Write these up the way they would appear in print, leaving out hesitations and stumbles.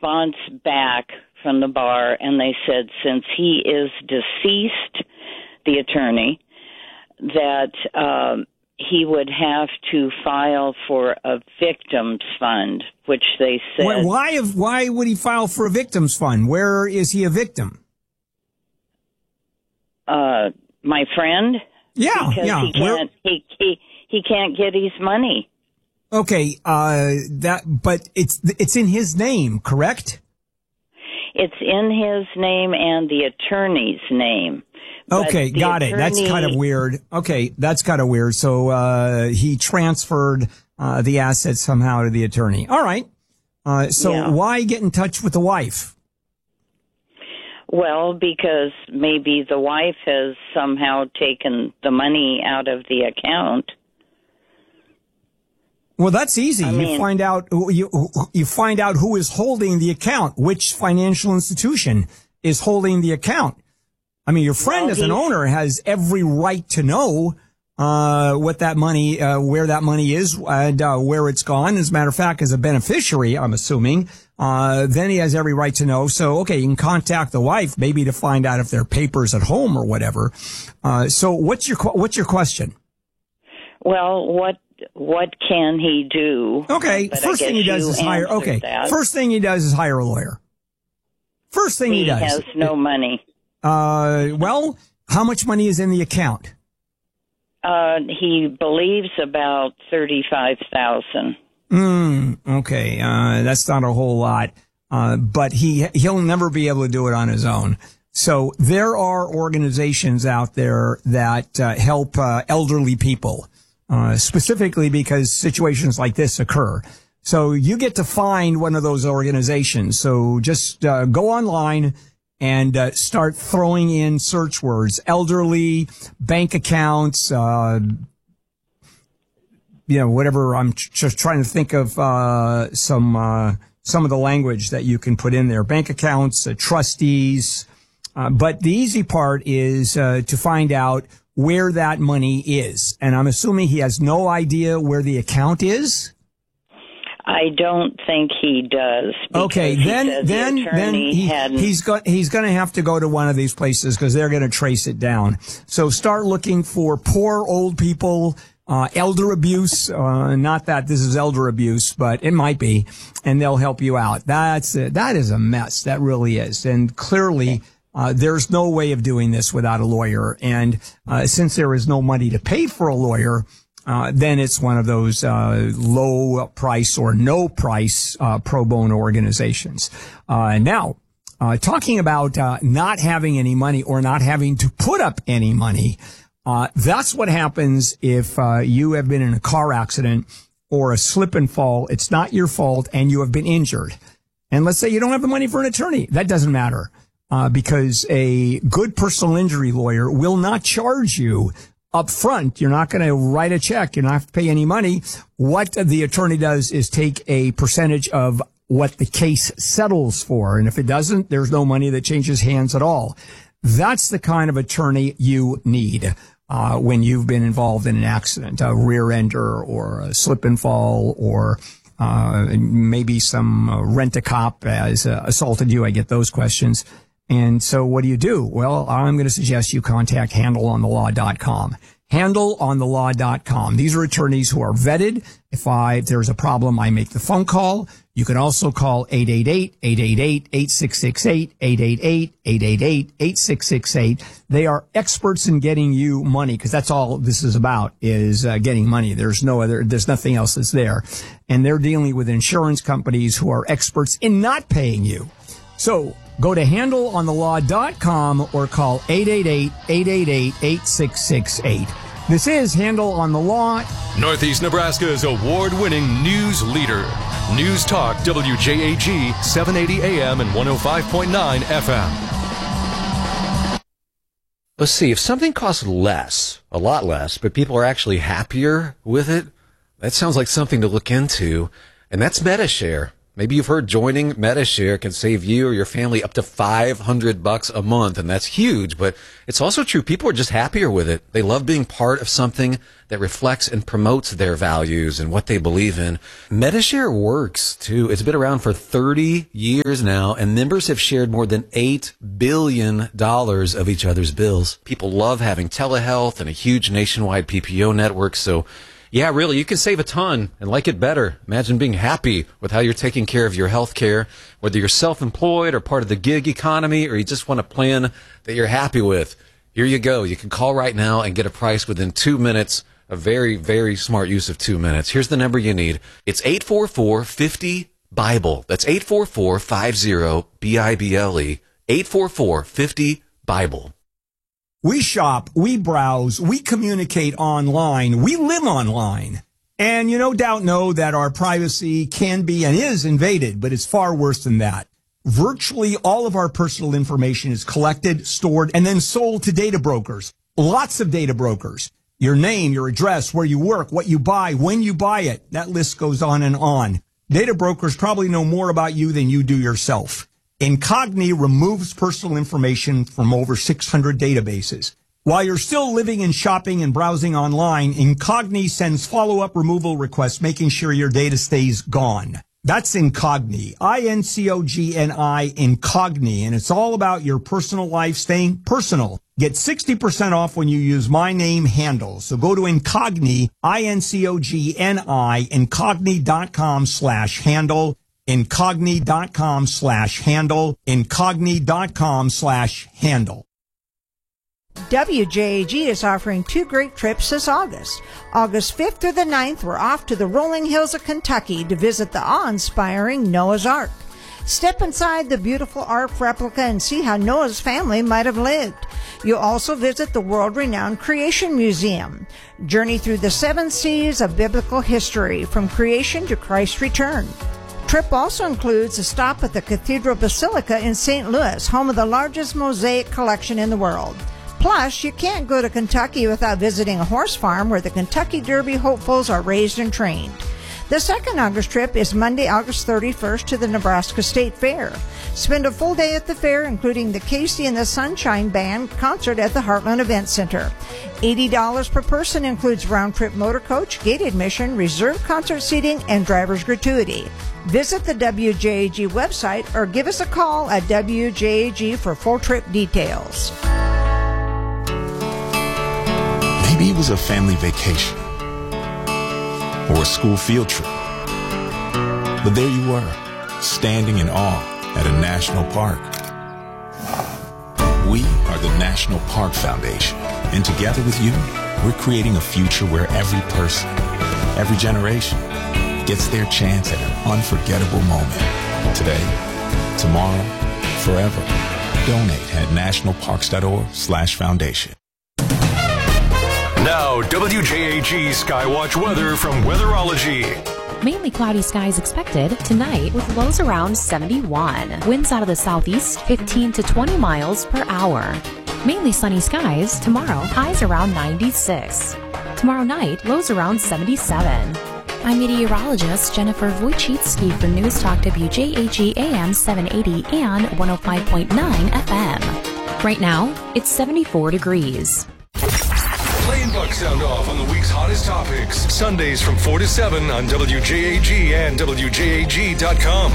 response back from the bar, and they said since he is deceased, the attorney, that he would have to file for a victim's fund, which they said... Why would he file for a victim's fund? Where is he a victim? My friend? Yeah, because he can't get his money. Okay, but it's in his name, correct? It's in his name and the attorney's name. Okay, got it. That's kind of weird. Okay, that's kind of weird. So he transferred the assets somehow to the attorney. All right. Why get in touch with the wife? Well, because maybe the wife has somehow taken the money out of the account. Well, that's easy. You find out who is holding the account, which financial institution is holding the account. I mean, your friend as an owner has every right to know what that money, where that money is, and where it's gone. As a matter of fact, as a beneficiary, I'm assuming, then he has every right to know. So, okay, you can contact the wife maybe to find out if there are papers at home or whatever. So, what's your question? Well, what can he do? Okay, first thing he does is hire. Okay, first thing he does is hire a lawyer. First thing he does. He has no money. Well, how much money is in the account? He believes about $35,000. Okay. That's not a whole lot. But he'll never be able to do it on his own. So there are organizations out there that help elderly people, specifically because situations like this occur. So you get to find one of those organizations. So just go online and start throwing in search words: elderly, bank accounts, whatever. I'm just trying to think of some of the language that you can put in there: bank accounts, trustees. But the easy part is to find out where that money is. And I'm assuming he has no idea where the account is. I don't think he does. Okay, then he's going to have to go to one of these places because they're going to trace it down. So start looking for poor old people, elder abuse. Not that this is elder abuse, but it might be, and they'll help you out. That is a mess. That really is, and clearly. There's no way of doing this without a lawyer, and since there is no money to pay for a lawyer, then it's one of those low price or no price pro bono organizations. Now, talking about not having any money or not having to put up any money, that's what happens if you have been in a car accident or a slip and fall. It's not your fault, and you have been injured. And let's say you don't have the money for an attorney. That doesn't matter. Because a good personal injury lawyer will not charge you up front. You're not going to write a check. You're not have to pay any money. What the attorney does is take a percentage of what the case settles for. And if it doesn't, there's no money that changes hands at all. That's the kind of attorney you need when you've been involved in an accident, a rear ender or a slip and fall, or maybe some rent-a-cop has assaulted you. I get those questions. And so what do? Well, I'm going to suggest you contact handleonthelaw.com. Handleonthelaw.com. These are attorneys who are vetted. If there's a problem, I make the phone call. You can also call 888-888-8668, 888-888-8668. They are experts in getting you money, because that's all this is about, is getting money. There's nothing else that's there. And they're dealing with insurance companies who are experts in not paying you. So go to handleonthelaw.com or call 888-888-8668. This is Handle on the Law. Northeast Nebraska's award-winning news leader. News Talk WJAG 780 AM and 105.9 FM. Let's see, if something costs less, a lot less, but people are actually happier with it, that sounds like something to look into. And that's MediShare. Maybe you've heard joining Medi-Share can save you or your family up to $500 a month, and that's huge, but it's also true. People are just happier with it. They love being part of something that reflects and promotes their values and what they believe in. Medi-Share works, too. It's been around for 30 years now, and members have shared more than $8 billion of each other's bills. People love having telehealth and a huge nationwide PPO network, so yeah, really, you can save a ton and like it better. Imagine being happy with how you're taking care of your health care, whether you're self-employed or part of the gig economy, or you just want a plan that you're happy with. Here you go. You can call right now and get a price within 2 minutes. A very, very smart use of 2 minutes. Here's the number you need. It's 844-50-BIBLE. That's 844-50-BIBLE. 844-50-BIBLE. We shop, we browse, we communicate online, we live online. And you no doubt know that our privacy can be and is invaded, but it's far worse than that. Virtually all of our personal information is collected, stored, and then sold to data brokers. Lots of data brokers. Your name, your address, where you work, what you buy, when you buy it. That list goes on and on. Data brokers probably know more about you than you do yourself. Incogni removes personal information from over 600 databases. While you're still living and shopping and browsing online, Incogni sends follow-up removal requests, making sure your data stays gone. That's Incogni, I-N-C-O-G-N-I, Incogni, and it's all about your personal life staying personal. Get 60% off when you use my name handle. So go to Incogni, I-N-C-O-G-N-I, Incogni.com/handle. Incogni.com/handle, Incogni.com/handle. WJAG is offering 2 great trips this August. August 5th through the 9th, we're off to the rolling hills of Kentucky to visit the awe-inspiring Noah's Ark. Step inside the beautiful Ark replica and see how Noah's family might have lived. You'll also visit the world-renowned Creation Museum. Journey through the 7 seas of biblical history, from creation to Christ's return. Trip also includes a stop at the Cathedral Basilica in St. Louis, home of the largest mosaic collection in the world. Plus, you can't go to Kentucky without visiting a horse farm where the Kentucky Derby hopefuls are raised and trained. The second August trip is Monday, August 31st to the Nebraska State Fair. Spend a full day at the fair, including the Casey and the Sunshine Band concert at the Heartland Event Center. $80 per person includes round-trip motor coach, gate admission, reserved concert seating, and driver's gratuity. Visit the WJAG website or give us a call at WJAG for full trip details. Maybe it was a family vacation or a school field trip. But there you were, standing in awe at a national park. We are the National Park Foundation, and together with you, we're creating a future where every person, every generation, gets their chance at an unforgettable moment. Today, tomorrow, forever. Donate at nationalparks.org/foundation. Now, WJAG Skywatch weather from Weatherology. Mainly cloudy skies expected tonight with lows around 71. Winds out of the southeast 15 to 20 miles per hour. Mainly sunny skies tomorrow, highs around 96. Tomorrow night, lows around 77. I'm meteorologist Jennifer Wojcicki for News Talk WJAG AM 780 and 105.9 FM. Right now, it's 74 degrees. Plain Buck sound off on the week's hottest topics. Sundays from 4 to 7 on WJAG and WJAG.com.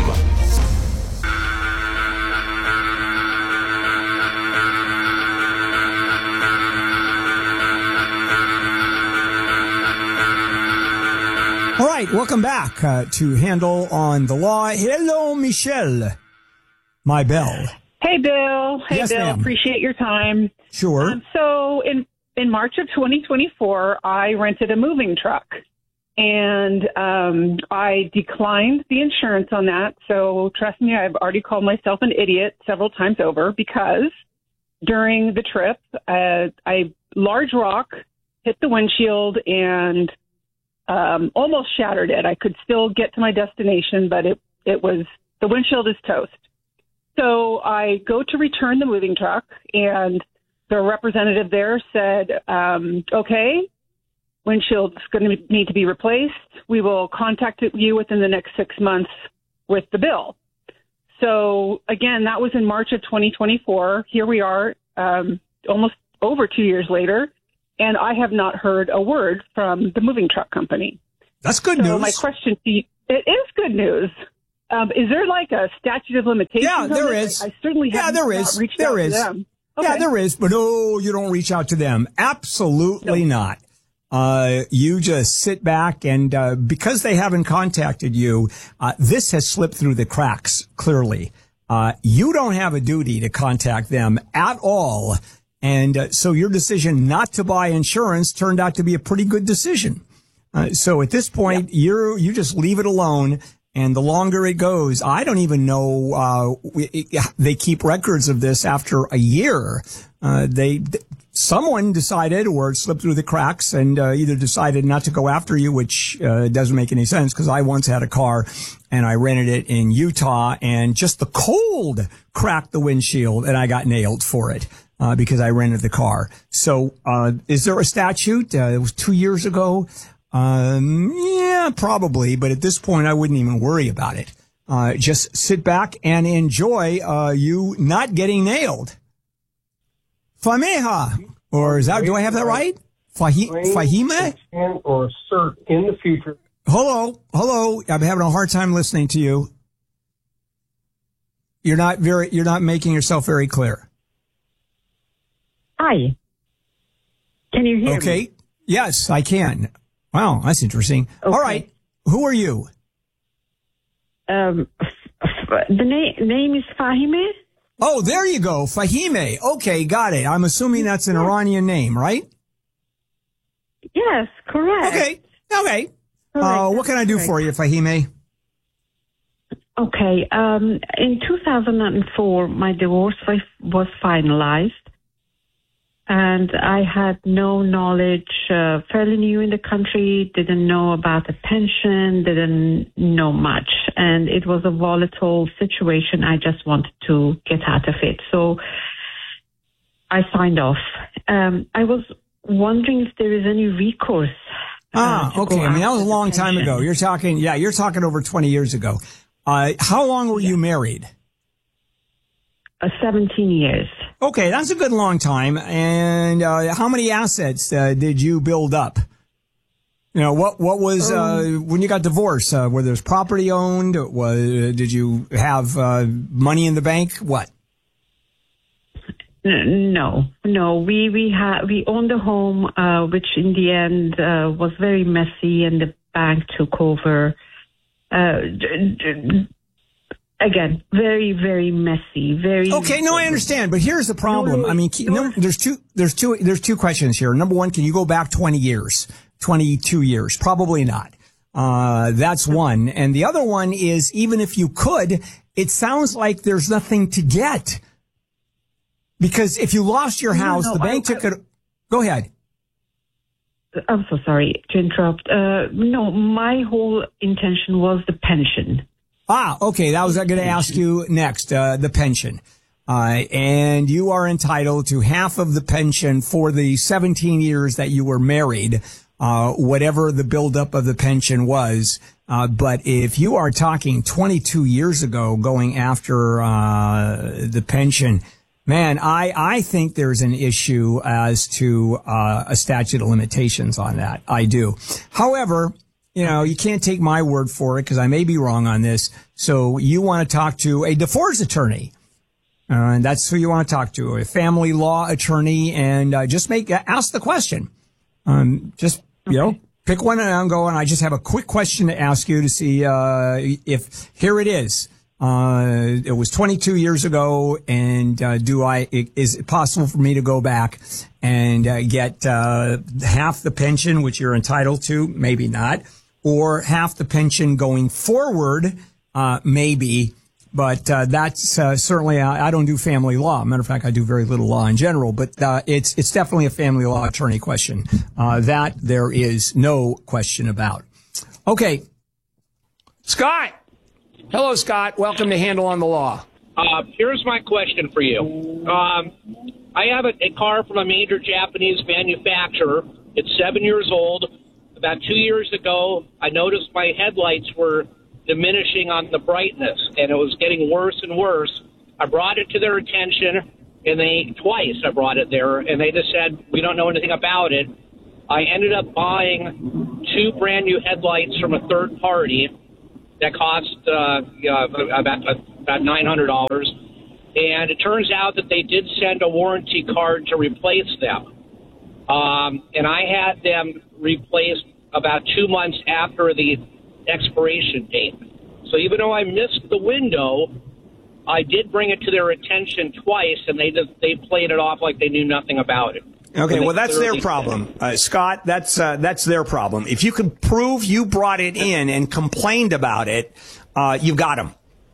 All right, welcome back to Handle on the Law. Hello, Michelle. My bell. Hey, Bill. Hey, yes, Bill. ma'am. Appreciate your time. Sure. So in March of 2024, I rented a moving truck, and I declined the insurance on that. So trust me, I've already called myself an idiot several times over, because during the trip, a large rock hit the windshield and almost shattered it. I could still get to my destination, but it was, the windshield is toast. So I go to return the moving truck, and the representative there said, okay, windshield's going to need to be replaced. We will contact you within the next 6 months with the bill. So again, that was in March of 2024. Here we are, almost over 2 years later, and I have not heard a word from the moving truck company. That's good news. My question to you, it is good news. Is there like a statute of limitations? Yeah, there is. I certainly haven't reached out to them. Okay. Yeah, there is. But no, you don't reach out to them. Absolutely not. You just sit back and, because they haven't contacted you, this has slipped through the cracks, clearly. You don't have a duty to contact them at all. And, so your decision not to buy insurance turned out to be a pretty good decision. So at this point, you just leave it alone. And the longer it goes, I don't even know, they keep records of this after a year. Someone decided, or it slipped through the cracks, and either decided not to go after you, which doesn't make any sense, because I once had a car and I rented it in Utah, and just the cold cracked the windshield, and I got nailed for it because I rented the car. So is there a statute? It was 2 years ago. Yeah, probably, but at this point I wouldn't even worry about it. Just sit back and enjoy you not getting nailed. Fameha, or is that, do I have that right? Fahime? Or cert in the future. Hello. I'm having a hard time listening to you. You're not making yourself very clear. Hi. Can you hear me? Okay. Yes, I can. Wow, that's interesting. Okay. All right. Who are you? The name is Fahime. Oh, there you go. Fahime. Okay, got it. I'm assuming that's an Iranian name, right? Yes, correct. Okay. What can I do for you, Fahime? Okay. In 2004, my divorce was finalized. And I had no knowledge, fairly new in the country, didn't know about the pension, didn't know much. And it was a volatile situation. I just wanted to get out of it. So I signed off. I was wondering if there is any recourse. Okay. I mean, that was a long time ago. You're talking over 20 years ago. How long were you married? 17 years. Okay, that's a good long time. And how many assets did you build up? You know, what was when you got divorced? Were there property owned? Did you have money in the bank? What? No. We owned a home, which in the end was very messy, and the bank took over. Again, very, very messy. Okay. No, I understand, but here's the problem. I mean, there's two questions here. Number one, can you go back 22 years? Probably not. That's one. And the other one is, even if you could, it sounds like there's nothing to get. Because if you lost your house, the bank took it. Go ahead. I'm so sorry to interrupt. No, my whole intention was the pension. Okay. That was I'm going to ask you next, the pension. And you are entitled to half of the pension for the 17 years that you were married, whatever the buildup of the pension was. But if you are talking 22 years ago going after, the pension, man, I think there's an issue as to, a statute of limitations on that. I do. However, you know, you can't take my word for it because I may be wrong on this. So you want to talk to a divorce attorney. And that's who you want to talk to, a family law attorney, and just ask the question. Pick one and go, and I just have a quick question to ask you to see if here it is. It was 22 years ago, and is it possible for me to go back and get half the pension, which you're entitled to? Maybe not. Or half the pension going forward, maybe. But that's certainly, I don't do family law. Matter of fact, I do very little law in general. But it's definitely a family law attorney question. That there is no question about. Okay. Scott. Hello, Scott. Welcome to Handle on the Law. Here's my question for you. I have a car from a major Japanese manufacturer. It's 7 years old. About 2 years ago, I noticed my headlights were diminishing on the brightness, and it was getting worse and worse. I brought it to their attention, and twice I brought it there, and they just said, we don't know anything about it. I ended up buying 2 brand new headlights from a third party that cost about $900. And it turns out that they did send a warranty card to replace them. And I had them replaced about 2 months after the expiration date. So even though I missed the window, I did bring it to their attention twice, and they played it off like they knew nothing about it. Okay, well, that's their problem. Scott, that's their problem. If you can prove you brought it in and complained about it, you've got them.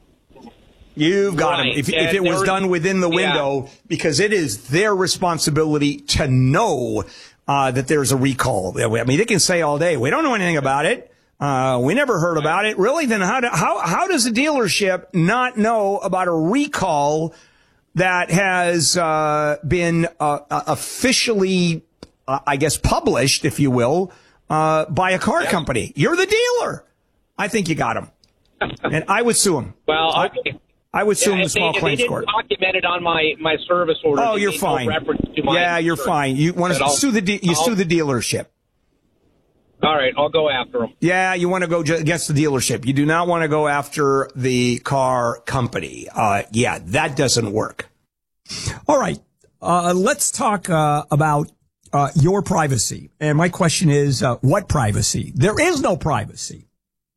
You've got them. If it was done within the window, because it is their responsibility to know that there's a recall. I mean, they can say all day, we don't know anything about it. We never heard about it. Really? Then how does a dealership not know about a recall that has been officially, I guess, published, if you will, by a car company? You're the dealer. I think you got them. And I would sue them. Well, I would sue them in the small claims court. They didn't document it on my service order. Oh, you're fine. Yeah, you're fine. You want to sue the dealership. All right, I'll go after them. Yeah, you want to go against the dealership. You do not want to go after the car company. Yeah, that doesn't work. All right, let's talk about your privacy. And my question is, what privacy? There is no privacy,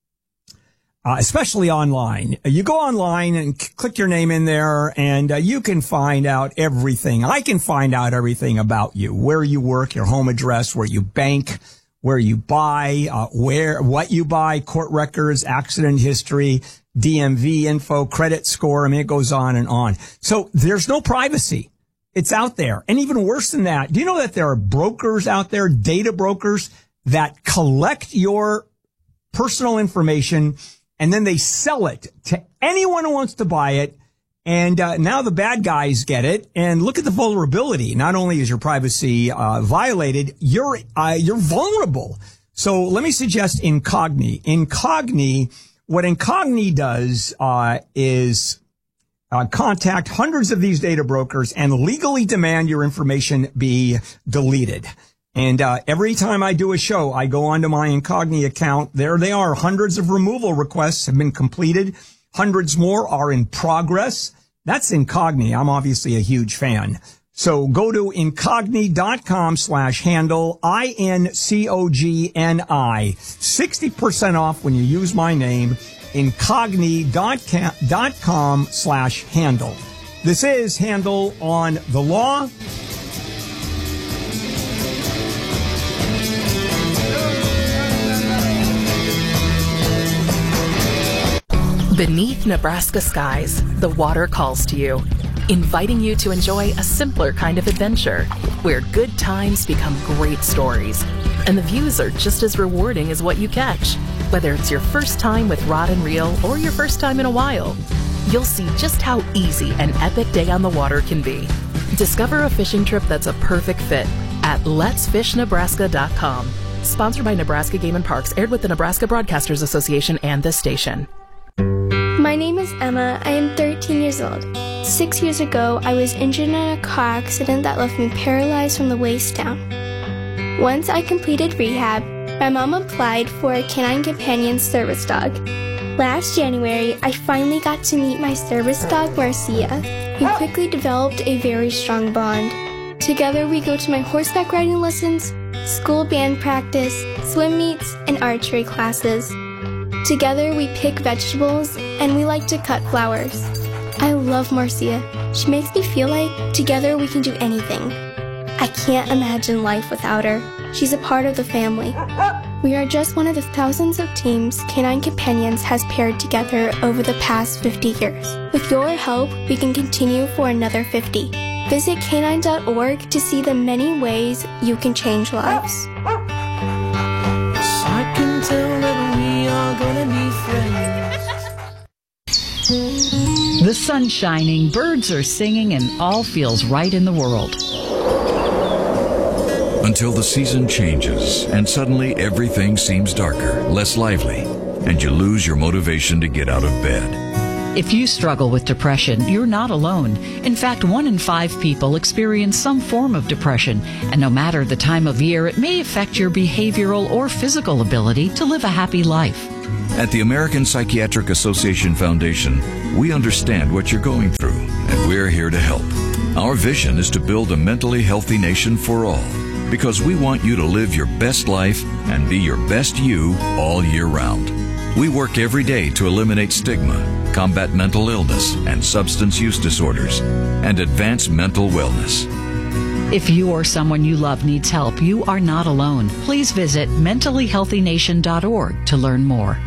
especially online. You go online and click your name in there, and you can find out everything. I can find out everything about you, where you work, your home address, where you bank, where you buy, what you buy, court records, accident history, DMV info, credit score. I mean, it goes on and on. So there's no privacy. It's out there. And even worse than that, do you know that there are brokers out there, data brokers, that collect your personal information and then they sell it to anyone who wants to buy it? And now the bad guys get it. And look at the vulnerability. Not only is your privacy violated, you're vulnerable. So let me suggest Incogni. What Incogni does is contact hundreds of these data brokers and legally demand your information be deleted. And every time I do a show, I go onto my Incogni account. There they are. Hundreds of removal requests have been completed. Hundreds more are in progress. That's Incogni. I'm obviously a huge fan. So go to incogni.com/handle, INCOGNI. 60% off when you use my name, incogni.com/handle. This is Handle on the Law. Beneath Nebraska skies, the water calls to you, inviting you to enjoy a simpler kind of adventure, where good times become great stories, and the views are just as rewarding as what you catch. Whether it's your first time with rod and reel or your first time in a while, you'll see just how easy an epic day on the water can be. Discover a fishing trip that's a perfect fit at letsfishnebraska.com. Sponsored by Nebraska Game and Parks, aired with the Nebraska Broadcasters Association and this station. My name is Emma. I am 13 years old. 6 years ago, I was injured in a car accident that left me paralyzed from the waist down. Once I completed rehab, my mom applied for a Canine Companion service dog. Last January, I finally got to meet my service dog, Marcia. We quickly developed a very strong bond. Together, we go to my horseback riding lessons, school band practice, swim meets, and archery classes. Together, we pick vegetables, and we like to cut flowers. I love Marcia. She makes me feel like together we can do anything. I can't imagine life without her. She's a part of the family. We are just one of the thousands of teams Canine Companions has paired together over the past 50 years. With your help, we can continue for another 50. Visit canine.org to see the many ways you can change lives. I can tell that we are gonna be friends. The sun's shining, birds are singing, and all feels right in the world. Until the season changes, and suddenly everything seems darker, less lively. and you lose your motivation to get out of bed. If you struggle with depression, you're not alone. In fact, 1 in 5 people experience some form of depression, and no matter the time of year, it may affect your behavioral or physical ability to live a happy life. At the American Psychiatric Association Foundation, we understand what you're going through, and we're here to help. Our vision is to build a mentally healthy nation for all, because we want you to live your best life and be your best you all year round. We work every day to eliminate stigma, combat mental illness and substance use disorders, and advance mental wellness. If you or someone you love needs help, you are not alone. Please visit mentallyhealthynation.org to learn more.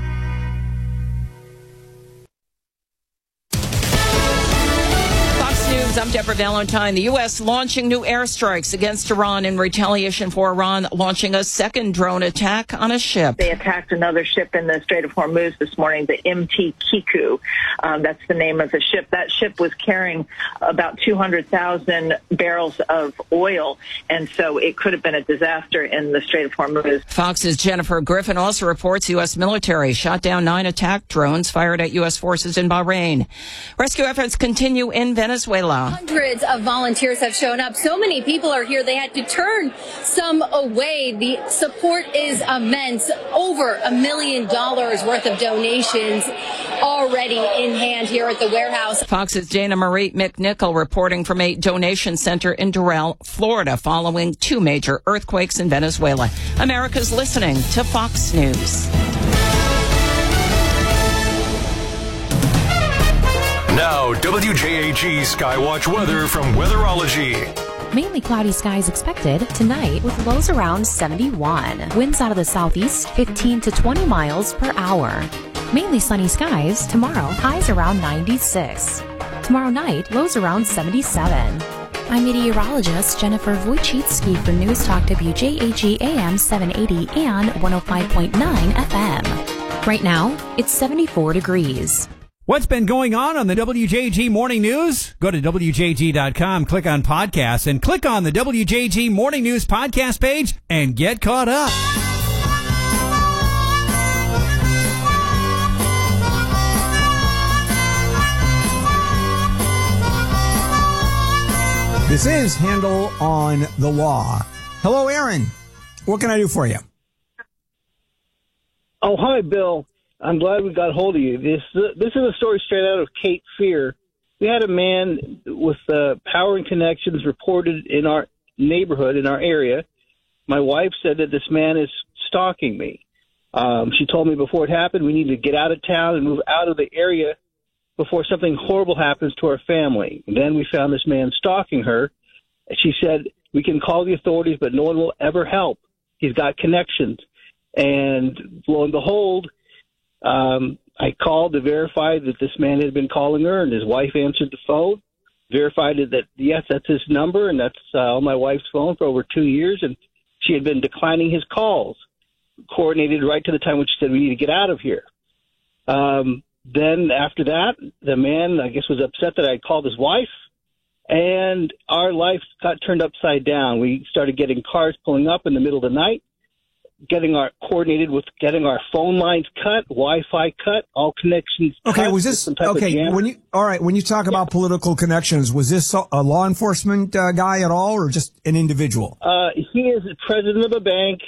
I'm Deborah Valentine. The U.S. launching new airstrikes against Iran in retaliation for Iran launching a second drone attack on a ship. They attacked another ship in the Strait of Hormuz this morning, the MT Kiku. That's the name of the ship. That ship was carrying about 200,000 barrels of oil, and so it could have been a disaster in the Strait of Hormuz. Fox's Jennifer Griffin also reports U.S. military shot down 9 attack drones fired at U.S. forces in Bahrain. Rescue efforts continue in Venezuela. Hundreds of volunteers have shown up. So many people are here, they had to turn some away. The support is immense. Over $1 million worth of donations already in hand here at the warehouse. Fox's Dana Marie McNichol reporting from a donation center in Doral, Florida, following 2 major earthquakes in Venezuela. America's listening to Fox News. Now, WJAG Skywatch weather from Weatherology. Mainly cloudy skies expected tonight with lows around 71. Winds out of the southeast 15 to 20 miles per hour. Mainly sunny skies tomorrow, highs around 96. Tomorrow night, lows around 77. I'm meteorologist Jennifer Wojcicki for News Talk WJAG AM 780 and 105.9 FM. Right now, it's 74 degrees. What's been going on the WJG Morning News? Go to WJG.com, click on podcasts, and click on the WJG Morning News podcast page and get caught up. This is Handel on the Law. Hello, Aaron. What can I do for you? Oh, hi, Bill. I'm glad we got hold of you. This is a story straight out of Cape Fear. We had a man with power and connections reported in our neighborhood, in our area. My wife said that this man is stalking me. She told me before it happened, we need to get out of town and move out of the area before something horrible happens to our family. And then we found this man stalking her. She said, we can call the authorities, but no one will ever help. He's got connections. And lo and behold, I called to verify that this man had been calling her, and his wife answered the phone, verified that, yes, that's his number, and that's on my wife's phone for over 2 years, and she had been declining his calls, coordinated right to the time when she said, we need to get out of here. Then after that, the man, I guess, was upset that I called his wife, and our life got turned upside down. We started getting cars pulling up in the middle of the night, getting our phone lines cut, Wi-Fi cut, all connections. Okay, cut, was this okay? When you talk about political connections, was this a law enforcement guy at all, or just an individual? He is president of a bank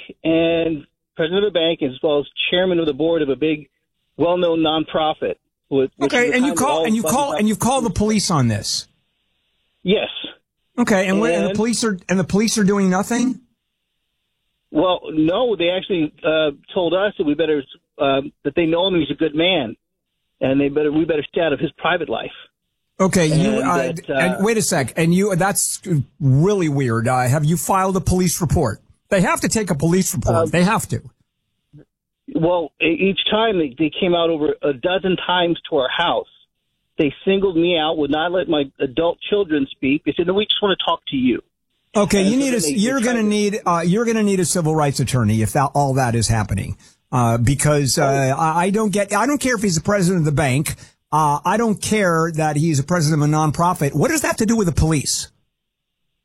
as well as chairman of the board of a big, well-known nonprofit. Okay, and you call the police on this. Yes. Okay, and the police are doing nothing. Well, no, they actually told us that we better that they know him. He's a good man, and we better stay out of his private life. Okay, and wait a sec, that's really weird. Have you filed a police report? They have to take a police report. They have to. Well, each time they came out over a dozen times to our house. They singled me out, would not let my adult children speak. They said, "No, we just want to talk to you." Okay, you're going to need a civil rights attorney if all that is happening, because I don't care if he's the president of the bank. I don't care that he's a president of a nonprofit. What does that have to do with the police?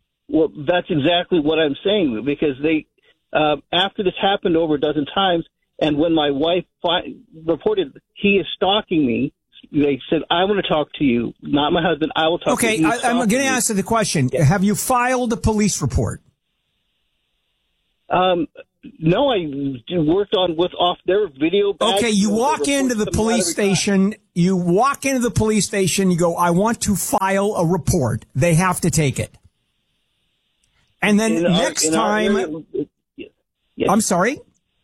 Well, that's exactly what I'm saying, because they after this happened over a dozen times, And when my wife reported he is stalking me, they said, I want to talk to you, not my husband. I will talk to you. Okay, I'm going to ask you the question. Have you filed a police report? No, I worked off their video. Okay, you walk into the police station. You walk into the police station. You go, I want to file a report. They have to take it. And then next time, I'm sorry?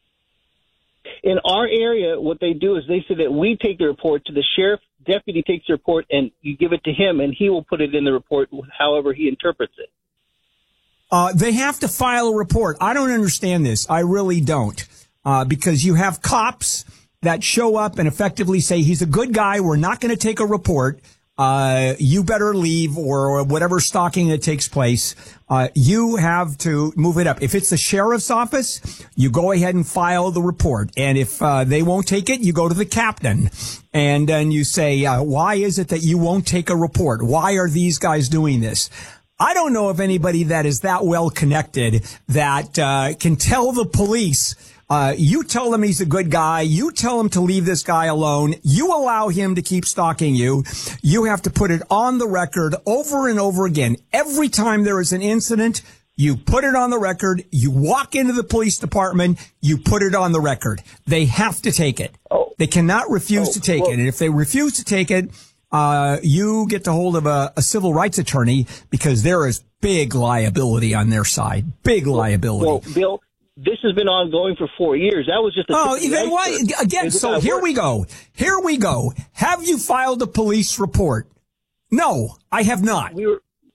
In our area, what they do is they say that we take the report to the sheriff. Deputy takes the report and you give it to him, and he will put it in the report however he interprets it. They have to file a report. I don't understand this. I really don't. Because you have cops that show up and effectively say, he's a good guy. We're not going to take a report. You better leave, or whatever stalking that takes place. You have to move it up. If it's the sheriff's office, you go ahead and file the report. And if they won't take it, you go to the captain. And then you say, why is it that you won't take a report? Why are these guys doing this? I don't know of anybody that is that well connected that can tell the police, you tell them he's a good guy. You tell him to leave this guy alone. You allow him to keep stalking you. You have to put it on the record over and over again. Every time there is an incident, you put it on the record. You walk into the police department. You put it on the record. They have to take it. They cannot refuse to take it. And if they refuse to take it, you get to hold of a civil rights attorney, because there is big liability on their side. Big liability. Well, Bill, this has been ongoing for 4 years. That was just even why again? So here we go. Here we go. Have you filed a police report? No, I have not. We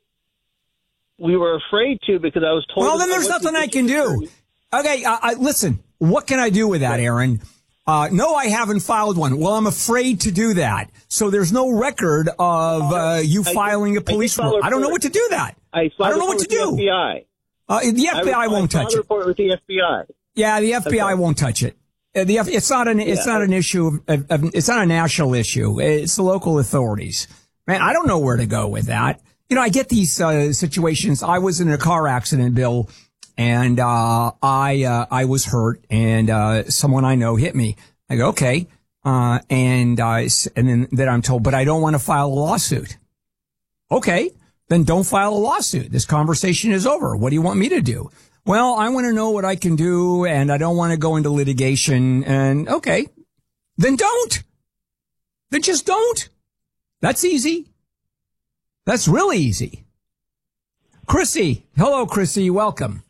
were afraid to, because I was told. Well, then there's nothing I can do. Okay, listen. What can I do with that, Aaron? No, I haven't filed one. Well, I'm afraid to do that. So there's no record of you filing a police report. I don't know what to do that. I don't know what to do. The FBI. The FBI won't touch it. Report with the FBI. Yeah, the FBI won't touch it. It's not an issue. It's not a national issue. It's the local authorities. Man, I don't know where to go with that. You know, I get these situations. I was in a car accident, Bill, and I was hurt, and someone I know hit me. I go, okay, and then I'm told, but I don't want to file a lawsuit. Okay, then don't file a lawsuit. This conversation is over. What do you want me to do? Well, I want to know what I can do, and I don't want to go into litigation. And okay, then don't. Then just don't. That's easy. That's really easy. Chrissy. Hello, Chrissy. Welcome.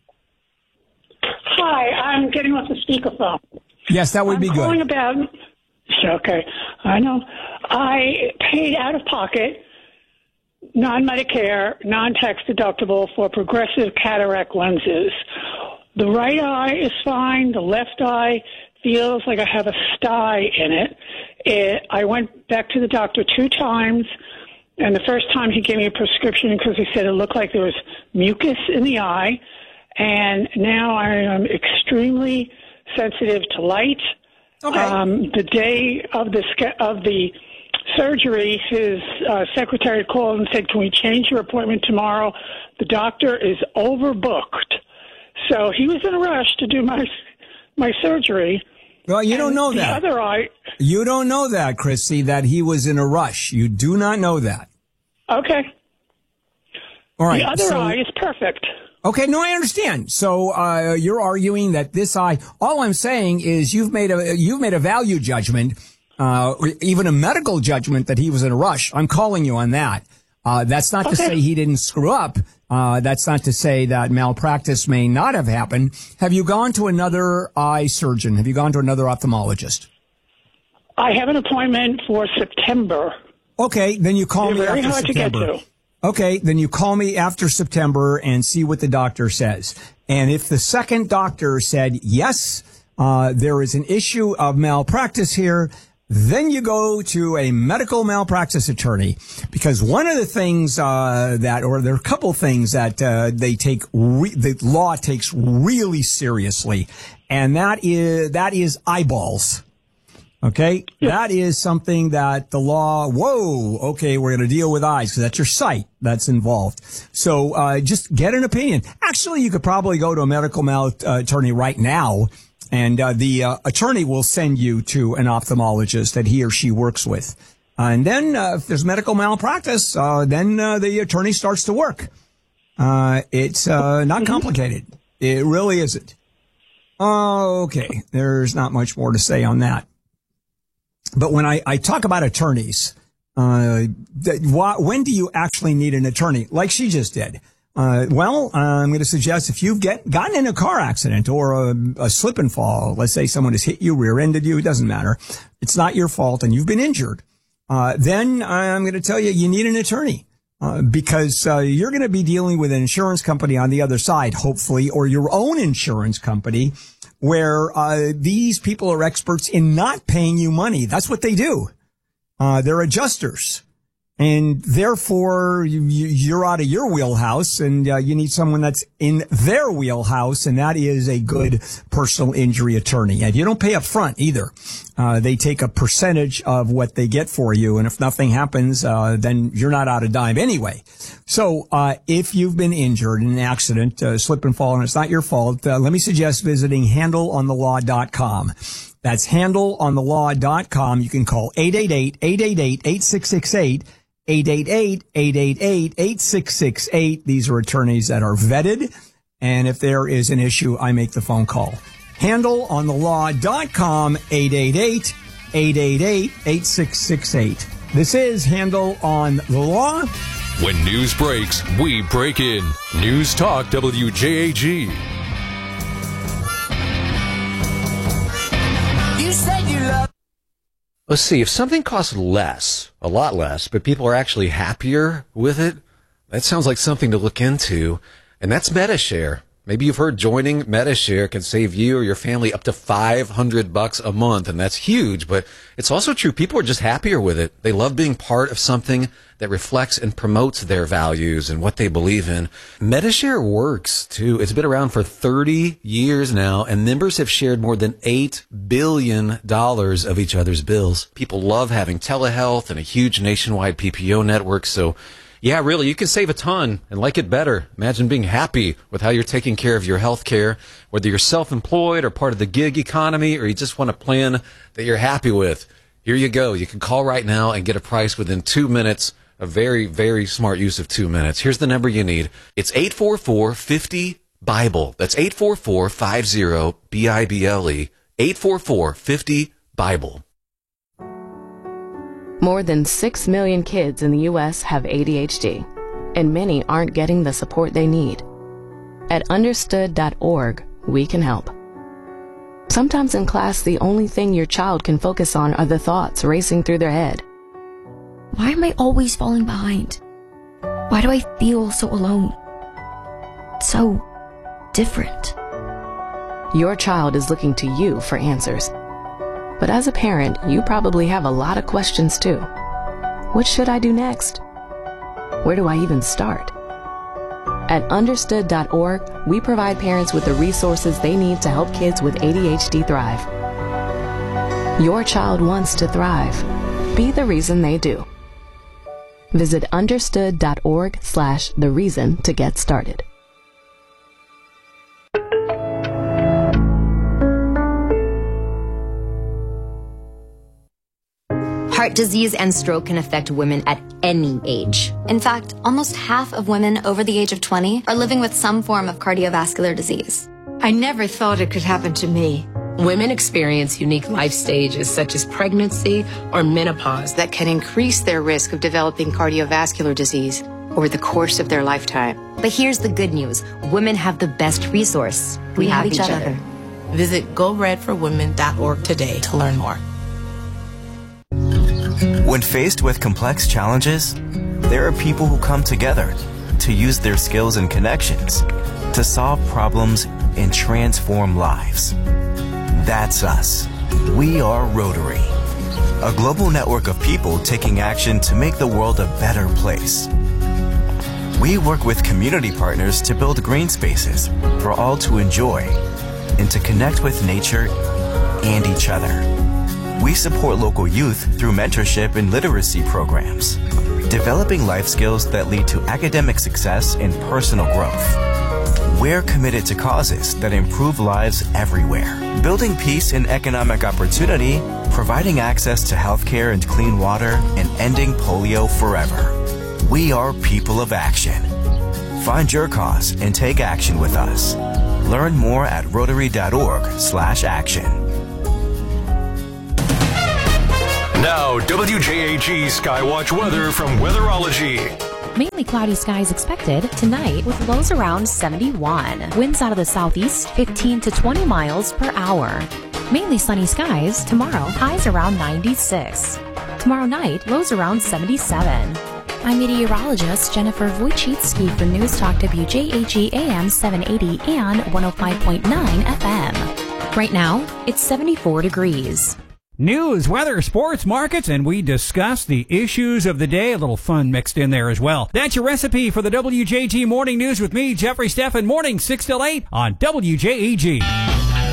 Hi, I'm getting off the speakerphone. Yes, that would be good. I'm calling about... Okay, I know. I paid out of pocket, non-Medicare, non-tax deductible for progressive cataract lenses. The right eye is fine. The left eye feels like I have a sty in it. I went back to the doctor 2 times, and the first time he gave me a prescription because he said it looked like there was mucus in the eye. And now I am extremely sensitive to light. Okay. The day of the surgery, his secretary called and said, "Can we change your appointment tomorrow?" The doctor is overbooked, so he was in a rush to do my surgery. Well, you don't know that. The other eye. You don't know that, Chrissy, that he was in a rush. You do not know that. Okay. All right. The other eye is perfect. Okay, no, I understand. So you're arguing that this eye. All I'm saying is you've made a value judgment, or even a medical judgment that he was in a rush. I'm calling you on that. That's not to say he didn't screw up. That's not to say that malpractice may not have happened. Have you gone to another eye surgeon? Have you gone to another ophthalmologist? I have an appointment for September. Okay, then you call me after September. Very hard to get to. Okay, then you call me after September and see what the doctor says. And if the second doctor said, yes, there is an issue of malpractice here, then you go to a medical malpractice attorney. Because one of the things there are a couple things that the law takes really seriously, and that is eyeballs. Okay, that is something that the law, okay, we're going to deal with eyes because that's your sight that's involved. So just get an opinion. Actually, you could probably go to a medical attorney right now And the attorney will send you to an ophthalmologist that he or she works with. And then if there's medical malpractice, then the attorney starts to work. It's not complicated. It really isn't. Okay, there's not much more to say on that. But when I talk about attorneys, when do you actually need an attorney? Like she just did. I'm going to suggest if you've gotten in a car accident or a slip and fall, let's say someone has hit you, rear-ended you, it doesn't matter. It's not your fault and you've been injured. Then I'm going to tell you need an attorney. Because you're going to be dealing with an insurance company on the other side, hopefully, or your own insurance company, where these people are experts in not paying you money. That's what they do. They're adjusters. And therefore, you're out of your wheelhouse, and you need someone that's in their wheelhouse, and that is a good personal injury attorney. And you don't pay up front either. They take a percentage of what they get for you, and if nothing happens, then you're not out a dime anyway. So if you've been injured in an accident, slip and fall, and it's not your fault, let me suggest visiting handleonthelaw.com. That's handleonthelaw.com. You can call 888-888-8668. 888-888-8668. These are attorneys that are vetted. And if there is an issue, I make the phone call. HandleOnTheLaw.com, 888-888-8668. This is Handle on the Law. When news breaks, we break in. News Talk WJAG. You said you love. Let's see, if something costs less, a lot less, but people are actually happier with it, that sounds like something to look into. And that's Medi-Share. Maybe you've heard joining Medi-Share can save you or your family up to $500 a month, and that's huge, but it's also true. People are just happier with it. They love being part of something that reflects and promotes their values and what they believe in. Medi-Share works, too. It's been around for 30 years now, and members have shared more than $8 billion of each other's bills. People love having telehealth and a huge nationwide PPO network, so yeah, really, you can save a ton and like it better. Imagine being happy with how you're taking care of your health care, whether you're self-employed or part of the gig economy, or you just want a plan that you're happy with. Here you go. You can call right now and get a price within 2 minutes. A very, very smart use of 2 minutes. Here's the number you need. It's 844-50-BIBLE. That's 844-50-BIBLE. 844-50-BIBLE. More than 6 million kids in the U.S. have ADHD, and many aren't getting the support they need. At understood.org, we can help. Sometimes in class, the only thing your child can focus on are the thoughts racing through their head. Why am I always falling behind? Why do I feel so alone? So different. Your child is looking to you for answers. But as a parent, you probably have a lot of questions too. What should I do next? Where do I even start? At understood.org, we provide parents with the resources they need to help kids with ADHD thrive. Your child wants to thrive. Be the reason they do. Visit understood.org/the-reason to get started. Heart disease and stroke can affect women at any age. In fact, almost half of women over the age of 20 are living with some form of cardiovascular disease. I never thought it could happen to me. Women experience unique life stages such as pregnancy or menopause that can increase their risk of developing cardiovascular disease over the course of their lifetime. But here's the good news. Women have the best resource. We have each other. Visit GoRedForWomen.org today to learn more. When faced with complex challenges, there are people who come together to use their skills and connections to solve problems and transform lives. That's us. We are Rotary, a global network of people taking action to make the world a better place. We work with community partners to build green spaces for all to enjoy and to connect with nature and each other. We support local youth through mentorship and literacy programs, developing life skills that lead to academic success and personal growth. We're committed to causes that improve lives everywhere, building peace and economic opportunity, providing access to healthcare and clean water, and ending polio forever. We are people of action. Find your cause and take action with us. Learn more at Rotary.org/action. Now, WJAG Skywatch weather from Weatherology. Mainly cloudy skies expected tonight with lows around 71. Winds out of the southeast 15 to 20 miles per hour. Mainly sunny skies tomorrow, highs around 96. Tomorrow night, lows around 77. I'm meteorologist Jennifer Wojcicki for News Talk WJAG AM 780 and 105.9 FM. Right now, it's 74 degrees. News, weather, sports, markets, and we discuss the issues of the day. A little fun mixed in there as well. That's your recipe for the WJG Morning News with me, Jeffrey Steffen. Morning 6 till 8 on WJAG.